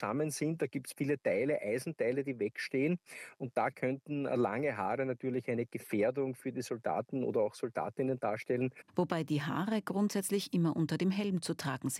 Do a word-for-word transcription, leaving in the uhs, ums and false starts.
zusammen sind. Da gibt es viele Teile, Eisenteile, die wegstehen. Und da könnten äh, lange Haare natürlich eine Gefährdung für die Soldaten oder auch Soldatinnen darstellen. Wobei die Haare grundsätzlich immer unter dem Helm zu tragen sind.